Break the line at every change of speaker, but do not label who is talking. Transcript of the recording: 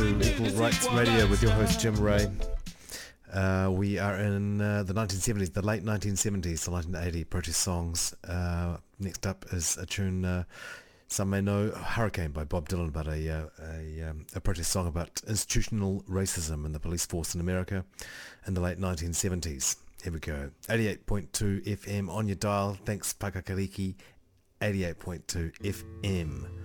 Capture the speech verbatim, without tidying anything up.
to Equal Rights Radio with your host Jim Ray. Uh, we are in uh, the nineteen seventies, the late nineteen seventies, the nineteen eighty protest songs. Uh, next up is a tune uh, some may know, Hurricane by Bob Dylan, about a, uh, a, um, a protest song about institutional racism in the police force in America in the late nineteen seventies. Here we go. eighty-eight point two F M on your dial. Thanks Pakakariki. eighty-eight point two F M.